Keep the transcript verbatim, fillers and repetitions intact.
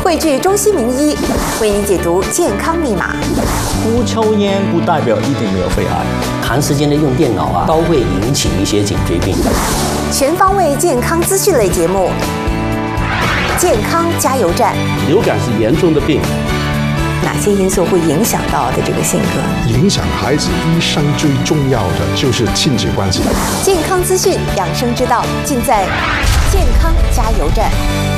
汇聚中西名医，为您解读健康密码。 不抽烟不代表一定没有肺癌， 长时间的用电脑啊，都会引起一些颈椎病。 全方位健康资讯类节目，健康加油站。 流感是严重的病。 哪些因素会影响到的这个性格？ 影响孩子一生最重要的就是亲子关系。 健康资讯、养生之道，尽在健康加油站。